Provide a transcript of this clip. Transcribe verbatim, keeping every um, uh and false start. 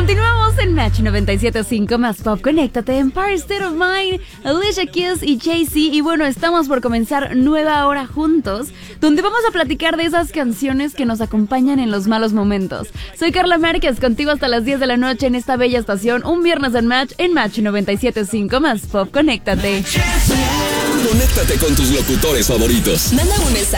Continuamos en Match noventa y siete punto cinco más Pop. Conéctate, Empire State of Mind, Alicia Keys y Jay-Z. Y bueno, estamos por comenzar nueva hora juntos, donde vamos a platicar de esas canciones que nos acompañan en los malos momentos. Soy Carla Márquez, contigo hasta las diez de la noche en esta bella estación. Un viernes en Match, en Match noventa y siete punto cinco más Pop. Conéctate. Conéctate con tus locutores favoritos. Manda un mensaje